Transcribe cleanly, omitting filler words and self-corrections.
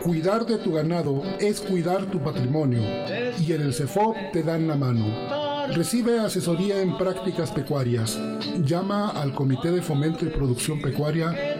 Cuidar de tu ganado es cuidar tu patrimonio y en el CEFOP te dan la mano. Recibe asesoría en prácticas pecuarias. Llama al Comité de Fomento y Producción Pecuaria